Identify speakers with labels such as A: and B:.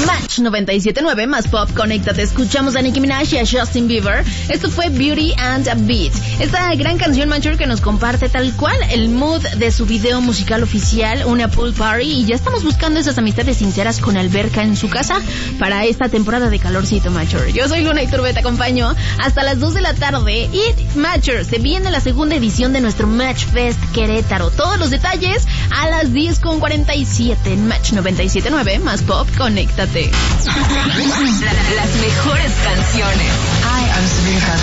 A: Match 97.9 más pop, conéctate. Escuchamos a Nicki Minaj y a Justin Bieber. Esto fue Beauty and a Beat. Esta gran canción, Mature, que nos comparte tal cual el mood de su video musical oficial, una pool party. Y ya estamos buscando esas amistades sinceras con alberca en su casa para esta temporada de calorcito, Mature. Yo soy Luna Iturbe, te acompaño hasta las 2 de la tarde. Y Mature, se viene la segunda edición de nuestro Match Fest Querétaro. Todos los detalles a las 10:47 en Match 97.9 más pop, conéctate.
B: Las mejores canciones.
C: Hi, I'm Sabrina